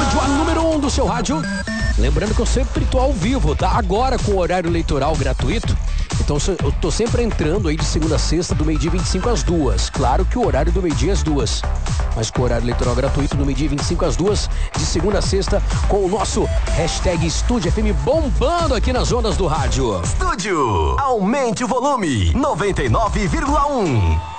estúdio, a número 1 do seu rádio. Lembrando que eu sempre tô ao vivo, tá? Agora com o horário eleitoral gratuito. Então eu tô sempre entrando aí de segunda a sexta, do meio-dia 25 às 2. Claro que o horário do meio-dia às 2. Mas com o horário eleitoral gratuito, do meio-dia 25 às 2, de segunda a sexta, com o nosso hashtag Estúdio FM bombando aqui nas ondas do rádio. Estúdio, aumente o volume, 99,1.